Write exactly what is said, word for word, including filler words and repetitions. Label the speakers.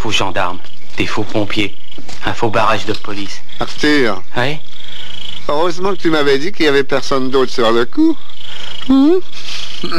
Speaker 1: faux gendarmes, des faux pompiers, un faux barrage de police.
Speaker 2: Arthur.
Speaker 1: Oui?
Speaker 2: Heureusement que tu m'avais dit qu'il y avait personne d'autre sur le coup. Hum?